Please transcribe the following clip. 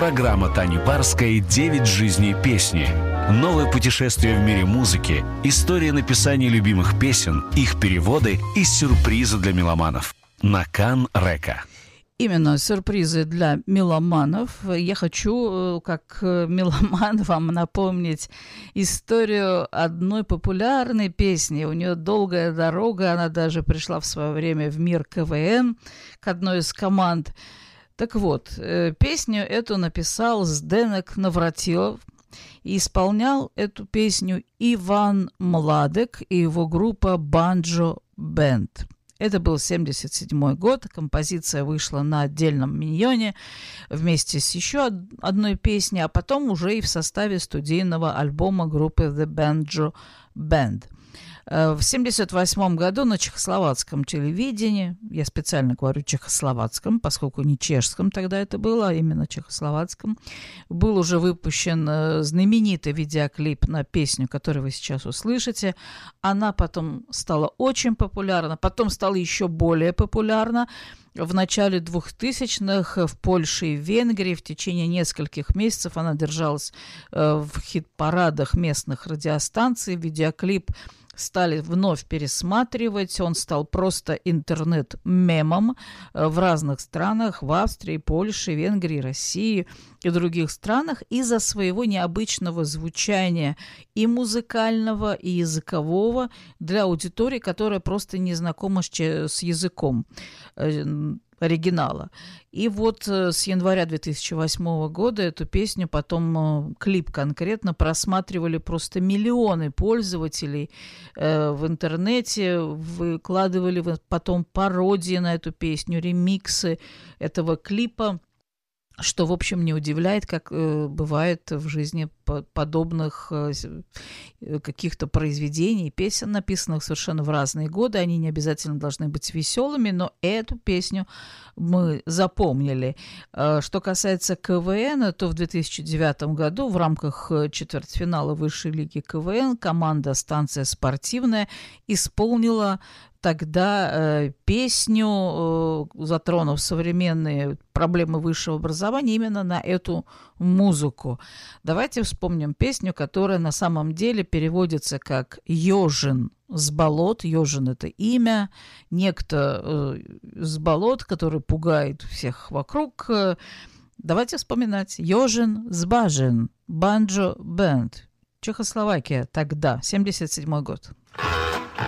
Программа Тани Барской «9 жизней песни». Новое путешествие в мире музыки, история написания любимых песен, их переводы и сюрпризы для меломанов. На Кан-Река. Именно сюрпризы для меломанов. Я хочу, как меломан, вам напомнить историю одной популярной песни. У нее долгая дорога, она даже пришла в свое время в мир КВН к одной из команд. Так вот, песню эту написал Зdenek Навратилов, и исполнял эту песню Иван Младек и его группа Банджо Бенд. Это был 1977 год, композиция вышла на отдельном миньоне вместе с еще одной песней, а потом уже и в составе студийного альбома группы The Banjo Band. В 1978 году на чехословацком телевидении, я специально говорю чехословацком, поскольку не чешском тогда это было, а именно чехословацком, был уже выпущен знаменитый видеоклип на песню, которую вы сейчас услышите. Она потом стала очень популярна, потом стала еще более популярна. В начале 2000-х в Польше и Венгрии в течение нескольких месяцев она держалась в хит-парадах местных радиостанций. Видеоклип стали вновь пересматривать, он стал просто интернет-мемом в разных странах, в Австрии, Польше, Венгрии, России и других странах из-за своего необычного звучания и музыкального, и языкового для аудитории, которая просто не знакома с языком оригинала. И вот с января 2008 года эту песню, потом клип конкретно, просматривали просто миллионы пользователей в интернете, выкладывали потом пародии на эту песню, ремиксы этого клипа, что, в общем, не удивляет, как бывает в жизни подобных каких-то произведений, песен, написанных совершенно в разные годы. Они не обязательно должны быть веселыми, но эту песню мы запомнили. Что касается КВН, то в 2009 году в рамках четвертьфинала Высшей лиги КВН команда «Станция спортивная» исполнила тогда песню, затронув современные проблемы высшего образования, именно на эту музыку. Давайте вспомним песню, которая на самом деле переводится как «Ёжин с болот». Ёжин — это имя, некто с болот, который пугает всех вокруг. Давайте вспоминать. «Ёжин с бажен», Банджо Бенд, Чехословакия тогда, 1977 год.